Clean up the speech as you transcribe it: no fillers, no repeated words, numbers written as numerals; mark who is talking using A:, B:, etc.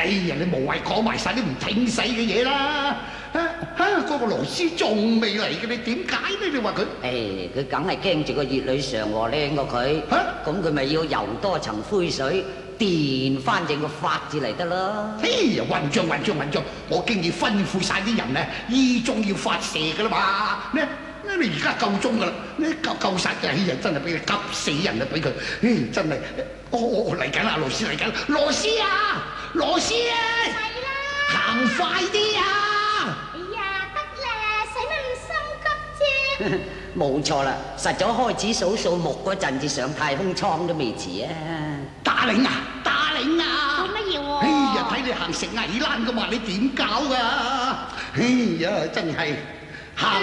A: 哎呀，你無謂講埋晒啲唔挺死嘅嘢啦！嗰個羅斯仲未嚟嘅，你點解呢？你話佢？
B: 佢梗係驚住個熱女嫦娥靚過佢，咁佢咪要游多層灰水，電翻正個法至嚟得啦。
A: 哎呀，混帳！我經已吩咐晒啲人啊，依鐘要發射噶啦嘛！你而家夠鐘噶啦，你夠晒嘅，哎呀，真係俾佢急死人啊！俾佢，真係，我嚟緊啦，羅斯嚟緊，羅斯啊，
C: 係啦，
A: 行快啲啊！
C: 哎呀，得啦，使乜咁心急啫？
B: 冇錯啦，實咗開始數數目嗰陣至上太空艙都未遲啊！
A: 打領啊！
C: 做乜嘢喎？
A: 哎呀，睇你行成矮欄噶嘛，你點搞噶？哎呀，真係行